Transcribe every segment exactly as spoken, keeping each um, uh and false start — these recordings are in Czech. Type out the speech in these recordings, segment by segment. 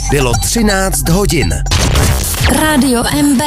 Bylo třináct hodin. Rádio M B.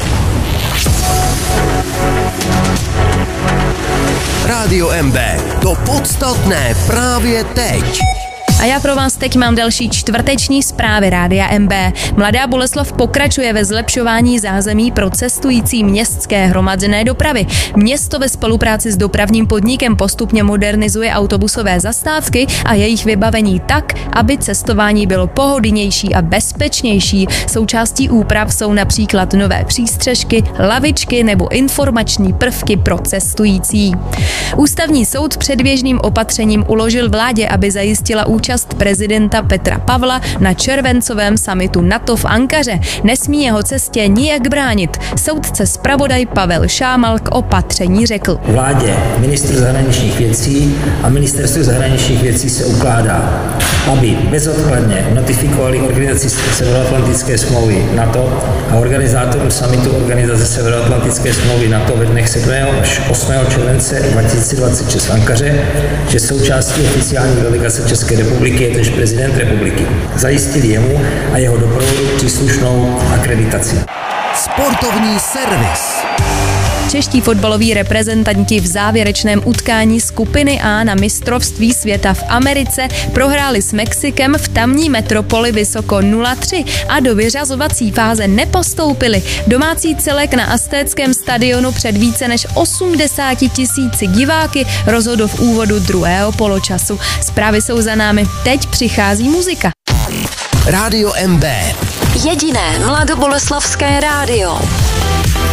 Rádio M B. To podstatné právě teď. A já pro vás teď mám další čtvrteční zprávy Rádia M B. Mladá Boleslav pokračuje ve zlepšování zázemí pro cestující městské hromadné dopravy. Město ve spolupráci s dopravním podnikem postupně modernizuje autobusové zastávky a jejich vybavení tak, aby cestování bylo pohodlnější a bezpečnější. Součástí úprav jsou například nové přístřešky, lavičky nebo informační prvky pro cestující. Ústavní soud předběžným opatřením uložil vládě, aby zajistila účast prezidenta Petra Pavla na červencovém summitu NATO v Ankaře. Nesmí jeho cestě nijak bránit. Soudce zpravodaj Pavel Šámal k opatření řekl. Vládě, ministru zahraničních věcí a ministerstvu zahraničních věcí se ukládá, aby bezodkladně notifikovali organizaci Severoatlantické smlouvy NATO a organizátorům summitu Organizace Severoatlantické smlouvy NATO ve dnech sedmého až osmého července dva tisíce dvacet šest v Ankaře, že součástí oficiální delegace České republiky je tež prezident republiky. Zajistili jemu a jeho doprovodu příslušnou akreditaci. Sportovní servis. Čeští fotbaloví reprezentanti v závěrečném utkání skupiny A na mistrovství světa v Americe prohráli s Mexikem v tamní metropoli vysoko nula tři a do vyřazovací fáze nepostoupili. Domácí celek na Aztéckém stadionu před více než osmdesáti tisíci diváky rozhodl v úvodu druhého poločasu. Zprávy jsou za námi, teď přichází muzika. Rádio M B. Jediné mladoboleslavské rádio.